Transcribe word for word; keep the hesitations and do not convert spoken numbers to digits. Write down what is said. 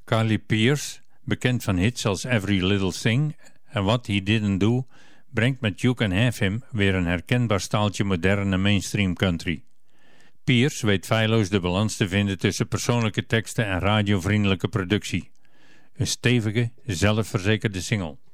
Carly Pearce, bekend van hits als Every Little Thing en What He Didn't Do, brengt met You Can Have Him weer een herkenbaar staaltje moderne mainstream country. Pearce weet feilloos de balans te vinden tussen persoonlijke teksten en radiovriendelijke productie. Een stevige, zelfverzekerde single.